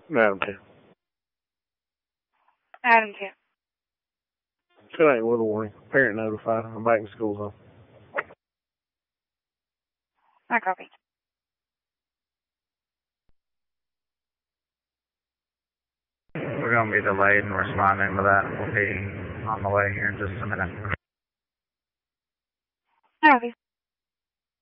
Adam 10. Adam 2. Still ain't with a warning. Parent notified. I'm back in school zone. I copy. We're going to be delayed in responding to that. We'll be on the way here in just a minute. I copy.